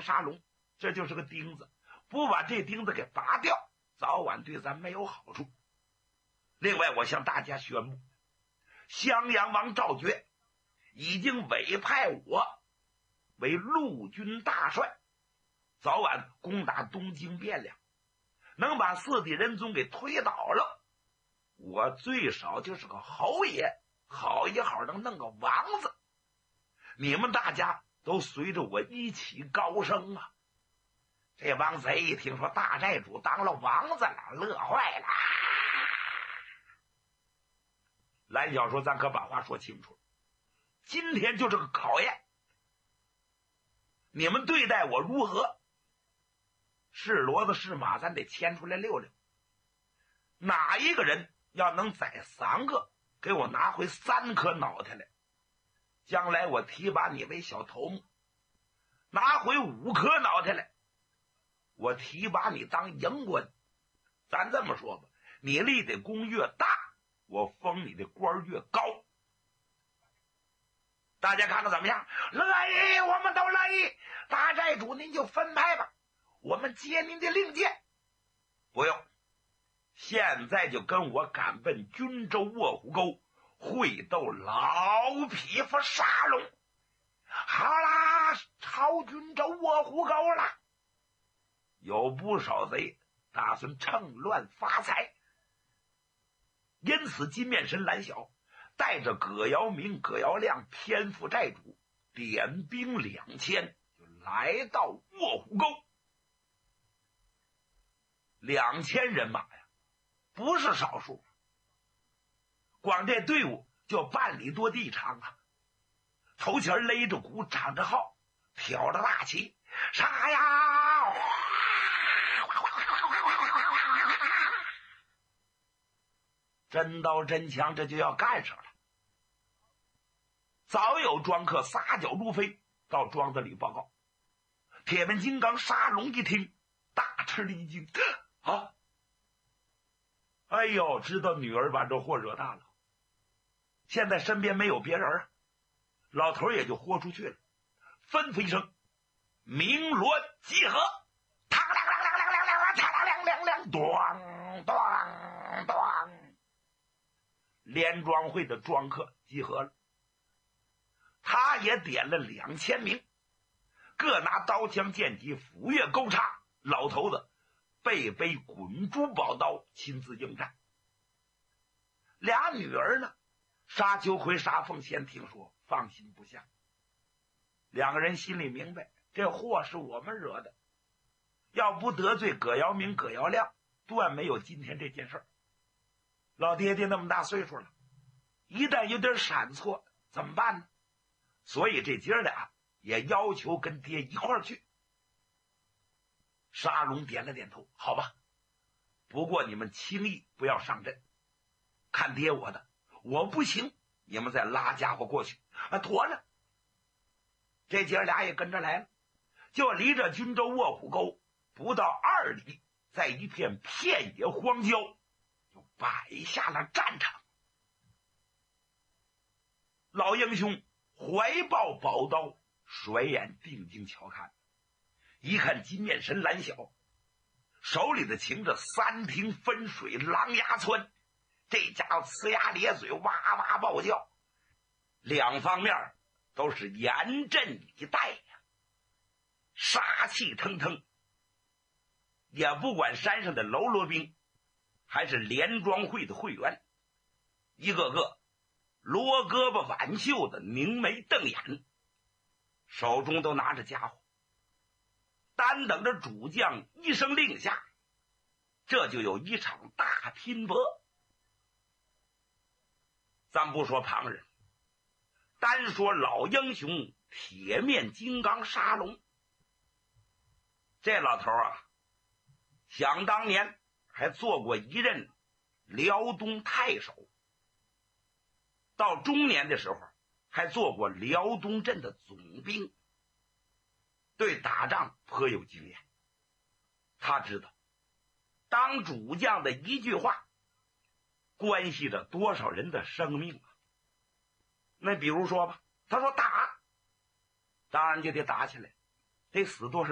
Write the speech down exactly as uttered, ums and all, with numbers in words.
沙龙，这就是个钉子，不把这钉子给拔掉，早晚对咱没有好处。另外，我向大家宣布，襄阳王赵觉已经委派我为陆军大帅，早晚攻打东京汴梁，能把四帝仁宗给推倒了，我最少就是个侯爷，好也好能弄个王子，你们大家都随着我一起高升啊！这帮贼一听说大寨主当了王子了，乐坏了。蓝小说咱可把话说清楚了，今天就是个考验，你们对待我如何？是骡子是马咱得牵出来溜溜，哪一个人要能宰三个，给我拿回三颗脑袋来，将来我提拔你为小头目，拿回五颗脑袋来，我提拔你当营官。咱这么说吧，你立的功越大，我封你的官越高。大家看看怎么样？乐意，我们都乐意。大寨主您就分派吧，我们接您的令箭。不用，现在就跟我赶奔军州卧虎沟，会斗老匹夫沙龙。好啦，朝军州卧虎沟了。有不少贼打算趁乱发财，因此金面神蓝晓带着葛尧明、葛尧亮天父寨主点兵两千，就来到卧虎沟。两千人马呀，不是少数，光这队伍就半里多地长啊。头前勒着鼓，长着号，挑着大旗，杀呀！真刀真枪，这就要干上了。早有庄客撒脚如飞到庄子里报告，铁面金刚沙龙一听，大吃了一惊啊！哎呦，知道女儿把这祸惹大了，现在身边没有别人啊，老头也就豁出去了，吩咐一声，鸣锣集合，嘡亮亮亮亮亮亮，嘡亮亮亮，咚咚咚，连庄会的庄客集合了，他也点了两千名，各拿刀枪剑戟斧钺钩叉，老头子背背滚珠宝刀，亲自应战。俩女儿呢，沙秋葵、沙凤仙听说，放心不下。两个人心里明白，这祸是我们惹的，要不得罪葛尧明、葛尧亮，断没有今天这件事儿。老爹爹那么大岁数了，一旦有点闪错怎么办呢？所以这姐俩也要求跟爹一块儿去。沙龙点了点头，好吧，不过你们轻易不要上阵，看爹我的，我不行，你们再拉家伙过去啊，妥了。这姐俩也跟着来了，就离着军州卧虎沟不到二里，在一片片野荒郊就摆下了战场。老英雄怀抱宝刀，甩眼定睛瞧看，一看金面神蓝晓手里的擎着三庭分水狼牙窜，这家伙呲牙咧嘴，哇哇暴叫，两方面都是严阵以待呀，杀气腾腾。也不管山上的喽啰兵还是连庄会的会员，一个个罗胳膊挽袖的，凝眉瞪眼，手中都拿着家伙，单等着主将一声令下，这就有一场大拼搏。咱不说旁人，单说老英雄铁面金刚沙龙，这老头啊，想当年还做过一任辽东太守，到中年的时候还做过辽东镇的总兵，对打仗颇有经验。他知道当主将的一句话关系着多少人的生命啊。那比如说吧，他说打，当然就得打起来，得死多少